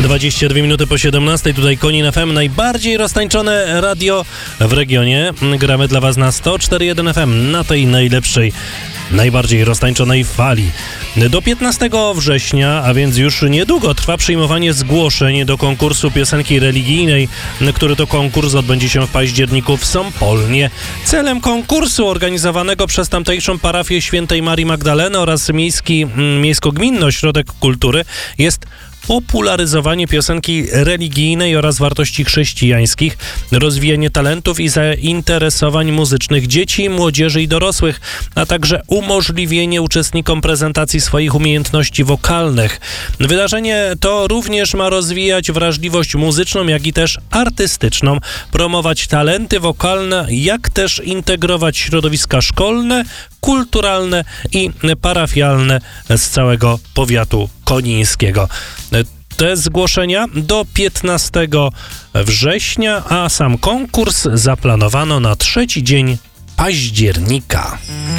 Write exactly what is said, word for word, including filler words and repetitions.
dwadzieścia dwie minuty po siedemnastej, tutaj Konin F M, najbardziej roztańczone radio w regionie. Gramy dla Was na sto cztery jeden F M, na tej najlepszej, najbardziej roztańczonej fali. Do piętnastego września, a więc już niedługo, trwa przyjmowanie zgłoszeń do konkursu piosenki religijnej, który to konkurs odbędzie się w październiku w Sąpolnie. Celem konkursu organizowanego przez tamtejszą parafię Świętej Marii Magdaleny oraz miejski, miejsko-gminny ośrodek kultury jest popularyzowanie piosenki religijnej oraz wartości chrześcijańskich, rozwijanie talentów i zainteresowań muzycznych dzieci, młodzieży i dorosłych, a także umożliwienie uczestnikom prezentacji swoich umiejętności wokalnych. Wydarzenie to również ma rozwijać wrażliwość muzyczną, jak i też artystyczną, promować talenty wokalne, jak też integrować środowiska szkolne, kulturalne i parafialne z całego powiatu konińskiego. Te zgłoszenia do piętnastego września, a sam konkurs zaplanowano na trzeci dzień października.